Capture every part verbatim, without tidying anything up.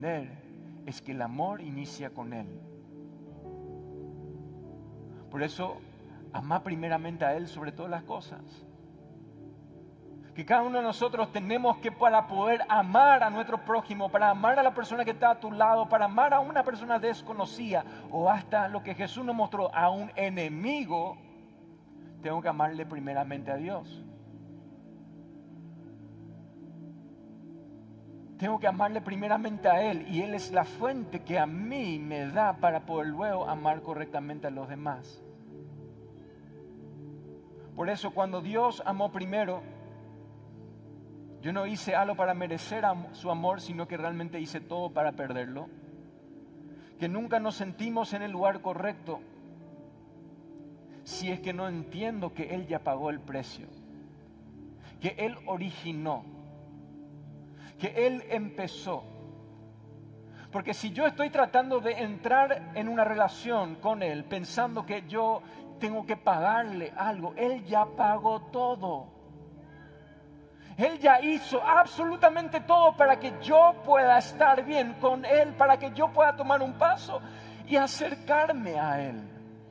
es que el amor inicia con Él. Por eso, amá primeramente a Él sobre todas las cosas. Que cada uno de nosotros tenemos que, para poder amar a nuestro prójimo, para amar a la persona que está a tu lado, para amar a una persona desconocida, o hasta lo que Jesús nos mostró, a un enemigo, tengo que amarle primeramente a Dios. Tengo que amarle primeramente a Él, y Él es la fuente que a mí me da para poder luego amar correctamente a los demás. Por eso, cuando Dios amó primero, yo no hice algo para merecer su amor, sino que realmente hice todo para perderlo. Que nunca nos sentimos en el lugar correcto si es que no entiendo que Él ya pagó el precio, que Él originó, que Él empezó. Porque si yo estoy tratando de entrar en una relación con Él pensando que yo tengo que pagarle algo, Él ya pagó todo. Él ya hizo absolutamente todo para que yo pueda estar bien con Él, para que yo pueda tomar un paso y acercarme a Él.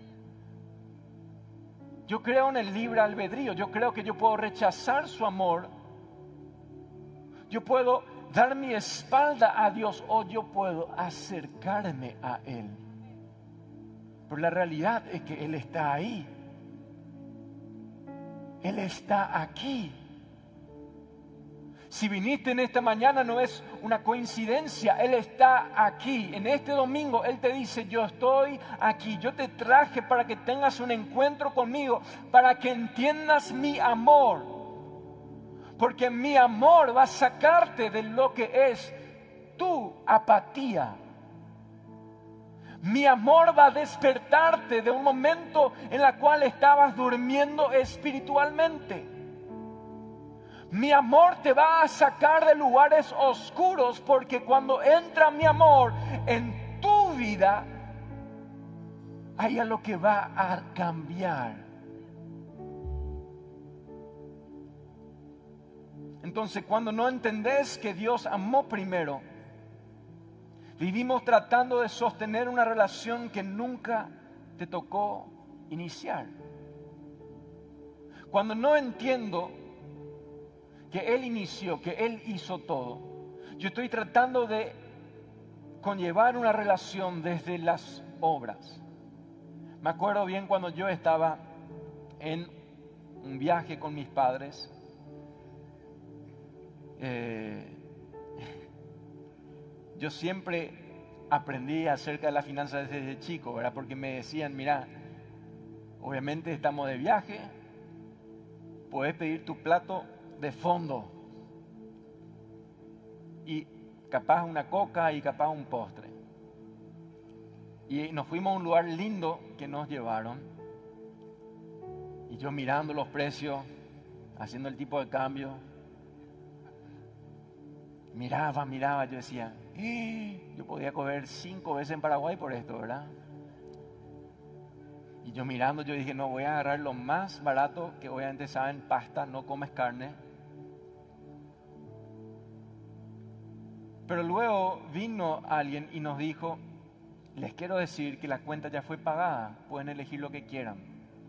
Yo creo en el libre albedrío, yo creo que yo puedo rechazar su amor, yo puedo dar mi espalda a Dios o yo puedo acercarme a Él. Pero la realidad es que Él está ahí, Él está aquí. Si viniste en esta mañana no es una coincidencia, Él está aquí. En este domingo Él te dice, yo estoy aquí, yo te traje para que tengas un encuentro conmigo, para que entiendas mi amor. Porque mi amor va a sacarte de lo que es tu apatía. Mi amor va a despertarte de un momento en el cual estabas durmiendo espiritualmente. Mi amor te va a sacar de lugares oscuros, porque cuando entra mi amor en tu vida, hay algo que va a cambiar. Entonces, cuando no entendés que Dios amó primero, vivimos tratando de sostener una relación que nunca te tocó iniciar. Cuando no entiendo que Él inició, que Él hizo todo, yo estoy tratando de conllevar una relación desde las obras. Me acuerdo bien cuando yo estaba en un viaje con mis padres, eh, yo siempre aprendí acerca de las finanzas desde chico, ¿verdad? Porque me decían, mira, obviamente estamos de viaje, puedes pedir tu plato de fondo y capaz una coca y capaz un postre. Y nos fuimos a un lugar lindo que nos llevaron, y yo mirando los precios, haciendo el tipo de cambio, miraba, miraba, yo decía, ¡eh! Yo podía comer cinco veces en Paraguay por esto, ¿verdad? Y yo mirando, yo dije, no, voy a agarrar lo más barato, que obviamente saben, pasta, no comes carne. Pero luego vino alguien y nos dijo, les quiero decir que la cuenta ya fue pagada, pueden elegir lo que quieran.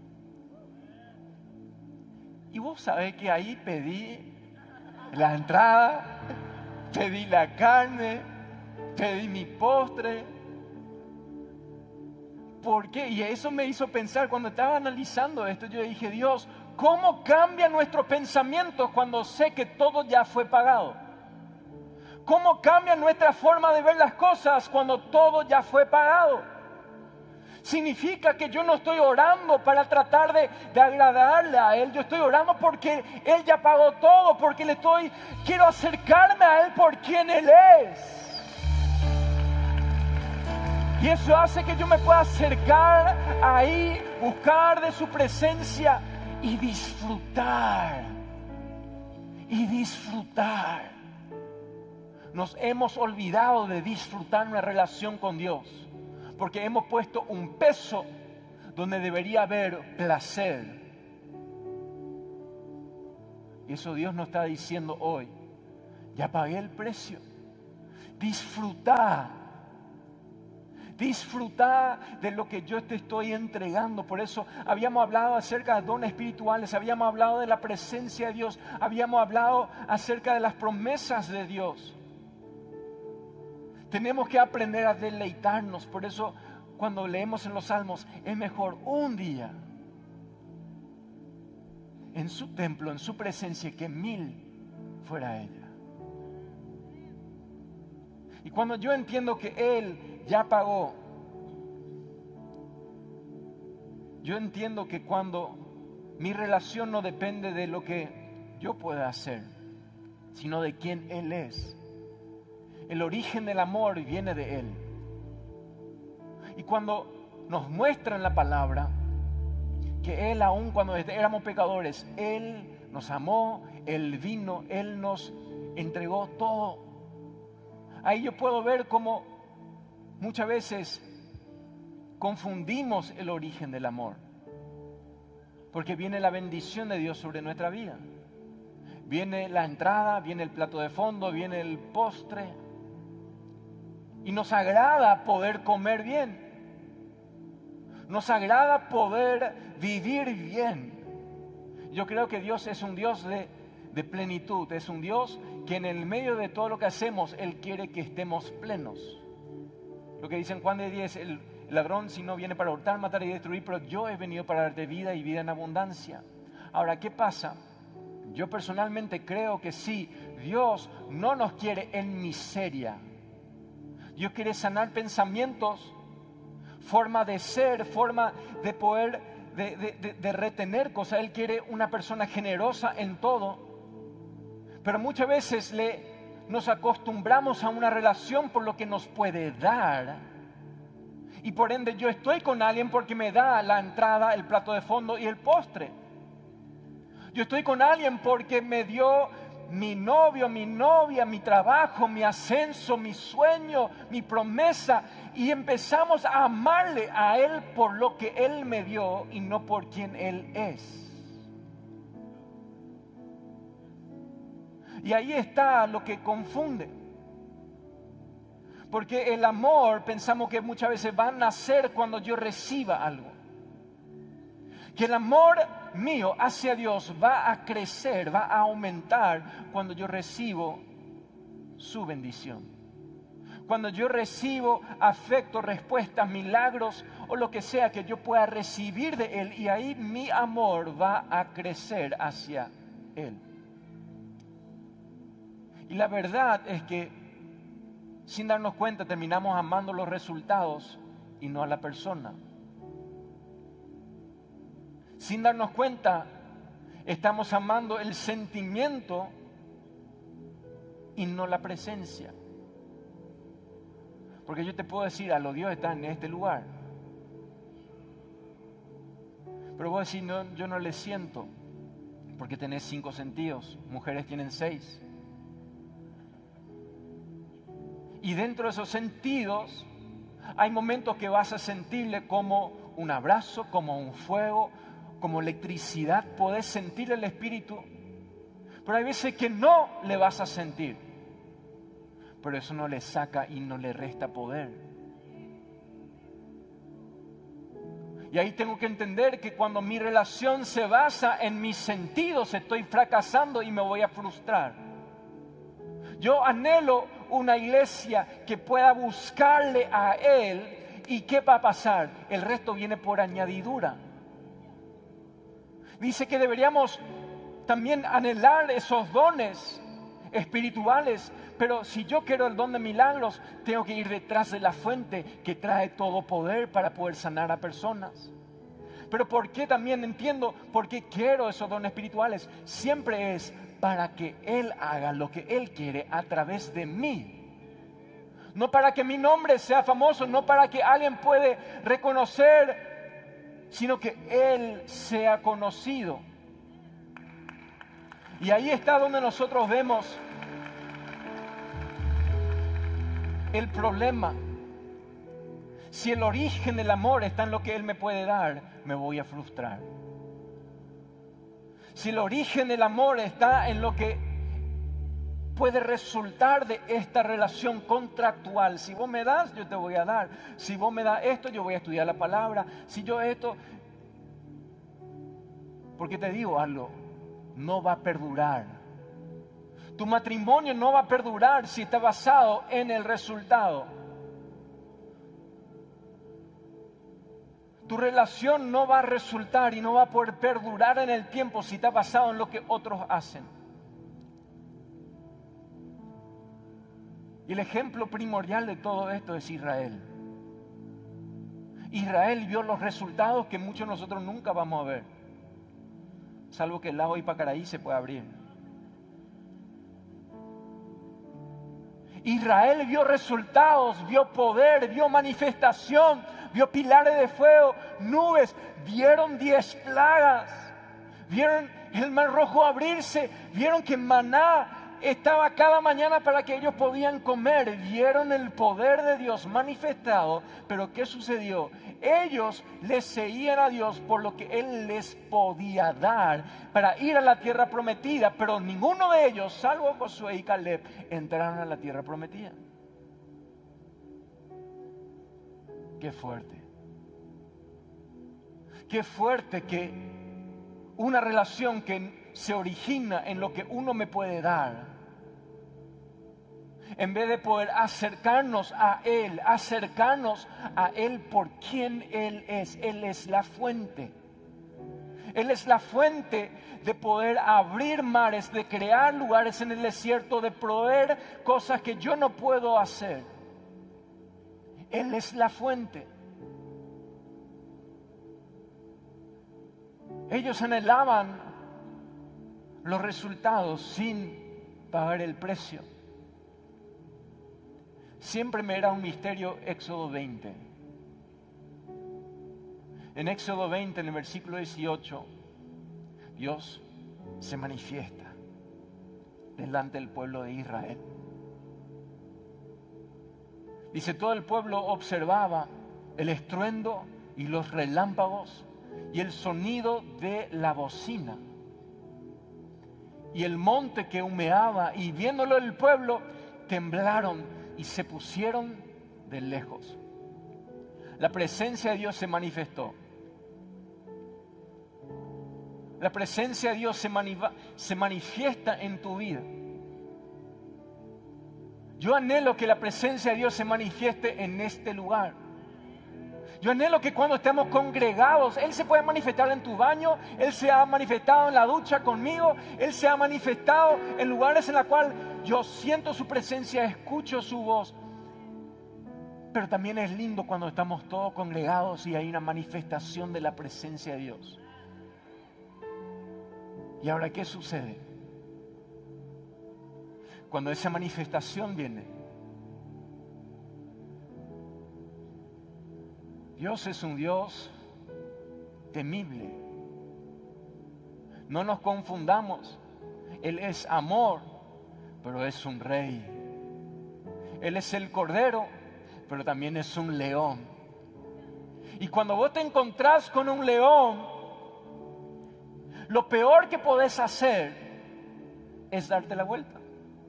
Y vos sabés que ahí pedí la entrada, pedí la carne, pedí mi postre. ¿Por qué? Y eso me hizo pensar, cuando estaba analizando esto, yo dije, Dios, ¿cómo cambia nuestro pensamiento cuando sé que todo ya fue pagado? ¿Cómo cambia nuestra forma de ver las cosas cuando todo ya fue pagado? Significa que yo no estoy orando para tratar de, de agradarle a Él. Yo estoy orando porque Él ya pagó todo, porque le estoy, quiero acercarme a Él por quien Él es. Y eso hace que yo me pueda acercar ahí, buscar de su presencia y disfrutar. Y disfrutar. Nos hemos olvidado de disfrutar una relación con Dios, porque hemos puesto un peso donde debería haber placer. Y eso Dios nos está diciendo hoy, ya pagué el precio, Disfruta. Disfruta de lo que yo te estoy entregando. Por eso habíamos hablado acerca de dones espirituales, habíamos hablado de la presencia de Dios, habíamos hablado acerca de las promesas de Dios. Tenemos que aprender a deleitarnos. Por eso cuando leemos en los Salmos, es mejor un día en su templo, en su presencia, que mil fuera ella. Y cuando yo entiendo que Él ya pagó, yo entiendo que cuando mi relación no depende de lo que yo pueda hacer, sino de quién Él es. El origen del amor viene de Él. Y cuando nos muestra en la palabra que Él, aun cuando éramos pecadores, Él nos amó, Él vino, Él nos entregó todo. Ahí yo puedo ver cómo muchas veces confundimos el origen del amor. Porque viene la bendición de Dios sobre nuestra vida. Viene la entrada, viene el plato de fondo, viene el postre. Y nos agrada poder comer bien. Nos agrada poder vivir bien. Yo creo que Dios es un Dios de, de plenitud. Es un Dios que en el medio de todo lo que hacemos, Él quiere que estemos plenos. Lo que dice en Juan de diez, el ladrón si no viene para hurtar, matar y destruir, pero yo he venido para darte vida y vida en abundancia. Ahora, ¿qué pasa? Yo personalmente creo que sí, Dios no nos quiere en miseria. Dios quiere sanar pensamientos, forma de ser, forma de poder, de, de, de, de retener cosas. Él quiere una persona generosa en todo. Pero muchas veces le, nos acostumbramos a una relación por lo que nos puede dar. Y por ende yo estoy con alguien porque me da la entrada, el plato de fondo y el postre. Yo estoy con alguien porque me dio mi novio, mi novia, mi trabajo, mi ascenso, mi sueño, mi promesa. Y empezamos a amarle a Él por lo que Él me dio y no por quien Él es. Y ahí está lo que confunde. Porque el amor pensamos que muchas veces va a nacer cuando yo reciba algo. Que el amor mío hacia Dios va a crecer, va a aumentar cuando yo recibo su bendición. Cuando yo recibo afecto, respuestas, milagros o lo que sea que yo pueda recibir de Él. Y ahí mi amor va a crecer hacia Él. Y la verdad es que sin darnos cuenta terminamos amando los resultados y no a la persona. Sin darnos cuenta estamos amando el sentimiento y no la presencia. Porque yo te puedo decir, a lo Dios está en este lugar. Pero vos decís, no, yo no le siento. Porque tenés cinco sentidos, mujeres tienen seis. Y dentro de esos sentidos hay momentos que vas a sentirle como un abrazo, como un fuego, como electricidad. Podés sentir el Espíritu, pero hay veces que no le vas a sentir. Pero eso no le saca y no le resta poder. Y ahí tengo que entender que cuando mi relación se basa en mis sentidos, estoy fracasando y me voy a frustrar. Yo anhelo una iglesia que pueda buscarle a Él. ¿Y qué va a pasar? El resto viene por añadidura. Dice que deberíamos también anhelar esos dones espirituales. Pero si yo quiero el don de milagros, tengo que ir detrás de la fuente que trae todo poder para poder sanar a personas. Pero ¿por qué también entiendo por qué quiero esos dones espirituales? Siempre es para que Él haga lo que Él quiere a través de mí. No para que mi nombre sea famoso, no para que alguien pueda reconocer, sino que Él sea conocido. Y ahí está donde nosotros vemos el problema. Si el origen del amor está en lo que Él me puede dar, me voy a frustrar. Si el origen del amor está en lo que puede resultar de esta relación contractual. Si vos me das, yo te voy a dar. Si vos me das esto, yo voy a estudiar la palabra. Si yo esto... Porque te digo algo, no va a perdurar. Tu matrimonio no va a perdurar si está basado en el resultado. Tu relación no va a resultar y no va a poder perdurar en el tiempo si está basado en lo que otros hacen. Y el ejemplo primordial de todo esto es Israel. Israel vio los resultados que muchos de nosotros nunca vamos a ver, salvo que el lago Ipacaraí se pueda abrir. Israel vio resultados, vio poder, vio manifestación, vio pilares de fuego, nubes, vieron diez plagas, vieron el mar rojo abrirse, vieron que maná estaba cada mañana para que ellos podían comer, vieron el poder de Dios manifestado. Pero ¿qué sucedió? Ellos le seguían a Dios por lo que Él les podía dar para ir a la tierra prometida, pero ninguno de ellos, salvo Josué y Caleb, entraron a la tierra prometida. Qué fuerte. Qué fuerte que una relación que se origina en lo que uno me puede dar, en vez de poder acercarnos a Él, acercarnos a Él por quien Él es. Él es la fuente. Él es la fuente de poder abrir mares, de crear lugares en el desierto, de proveer cosas que yo no puedo hacer. Él es la fuente. Ellos anhelaban los resultados sin pagar el precio. Siempre me era un misterio Éxodo veinte. En Éxodo veinte, en el versículo dieciocho, Dios se manifiesta delante del pueblo de Israel. Dice, todo el pueblo observaba el estruendo y los relámpagos y el sonido de la bocina y el monte que humeaba, y viéndolo el pueblo temblaron y se pusieron de lejos. La presencia de Dios se manifestó. La presencia de Dios se, maniva, se manifiesta en tu vida. Yo anhelo que la presencia de Dios se manifieste en este lugar. Yo anhelo que cuando estemos congregados, Él se pueda manifestar en tu baño, Él se ha manifestado en la ducha conmigo, Él se ha manifestado en lugares en los cuales yo siento su presencia, escucho su voz. Pero también es lindo cuando estamos todos congregados y hay una manifestación de la presencia de Dios. ¿Y ahora qué sucede? Cuando esa manifestación viene, Dios es un Dios temible. No nos confundamos. Él es amor, pero es un rey. Él es el cordero, pero también es un león. Y cuando vos te encontrás con un león, lo peor que podés hacer es darte la vuelta.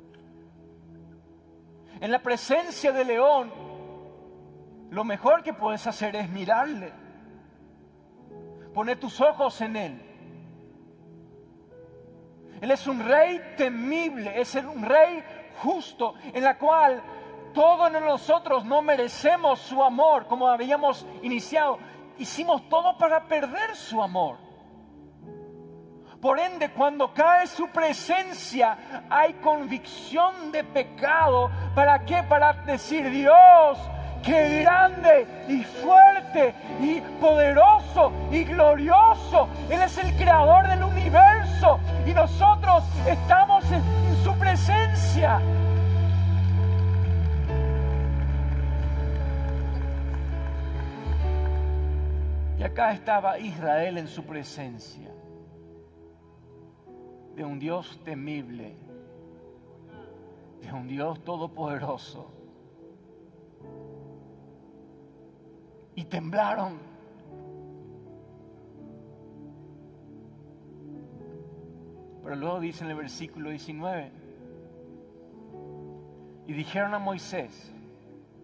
En la presencia del león, lo mejor que puedes hacer es mirarle, poner tus ojos en Él. Él es un rey temible, es un rey justo, en la cual todos nosotros no merecemos su amor, como habíamos iniciado. Hicimos todo para perder su amor. Por ende, cuando cae su presencia, hay convicción de pecado. ¿Para qué? Para decir, Dios, qué grande y fuerte y poderoso y glorioso. Él es el creador del universo y nosotros estamos en, en su presencia. Y acá estaba Israel en su presencia de un Dios temible, de un Dios todopoderoso. Y temblaron. Pero luego dice en el versículo diecinueve, y dijeron a Moisés,